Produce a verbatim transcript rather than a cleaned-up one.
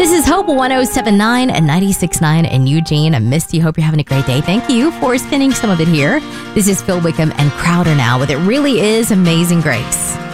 This is Hope one oh seven point nine and ninety-six point nine in Eugene. I missed you. Hope you're having a great day. Thank you for spending some of it here. This is Phil Wickham and Crowder now with It Really Is Amazing Grace.